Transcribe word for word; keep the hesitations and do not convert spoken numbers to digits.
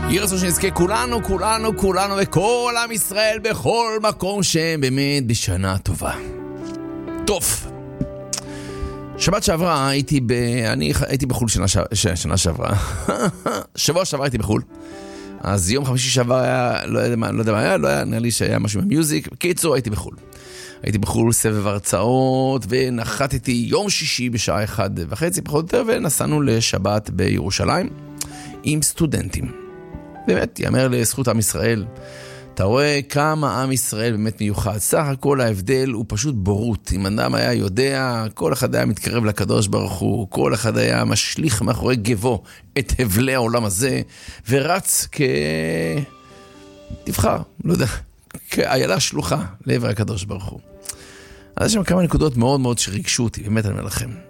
יהי רצון שנזכה כולנו, כולנו, כולנו וכל עם ישראל בכל מקום שהם באמת בשנה טובה. טוב. שבת שעברה הייתי ב... אני הייתי בחול שנה, ש... שנה שעברה. שבוע שעברה הייתי בחול. אז יום חמישי שעבר היה, לא יודע מה, לא יודע מה היה, לא היה, נראה לי שהיה משהו במיוזיק. בקיצור, הייתי בחול. הייתי בחול סבב הרצאות, ונחתתי יום שישי בשעה אחד וחצי פחות או יותר, ונסענו לשבת בירושלים עם סטודנטים. באמת, יאמר לזכות עם ישראל. אתה רואה כמה עם ישראל באמת מיוחד. סך הכל ההבדל הוא פשוט בורות. אם אדם היה יודע, כל אחד היה מתקרב לקדוש ברוך הוא, כל אחד היה משליך מאחורי גבו את הבלי העולם הזה, ורץ כ... תבחר, לא יודע, כאיילה שלוחה לעבר הקדוש ברוך הוא. אז יש שם כמה נקודות מאוד מאוד שריגשו אותי, באמת אני אומר לכם.